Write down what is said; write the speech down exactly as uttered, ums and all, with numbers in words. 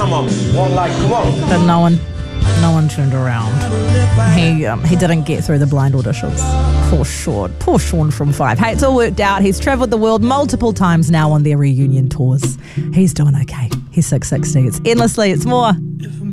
Come on, one like, come on. But no one, no one turned around. He um, he didn't get through the blind auditions. Poor Sean. Poor Sean from Five. Hey, it's all worked out. He's travelled the world multiple times now on their reunion tours. He's doing okay. He's six sixty. It's Endlessly. It's more.